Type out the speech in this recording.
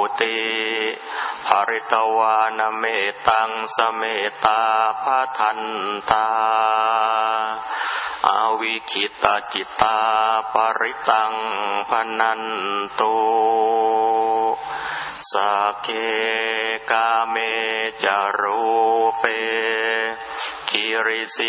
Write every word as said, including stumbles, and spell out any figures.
ติภริตวานเมตังสเมตาภทันตาอวิคิตาจิตตาปริตังพนันตุสักเคกาเมจารูเปคิริสิ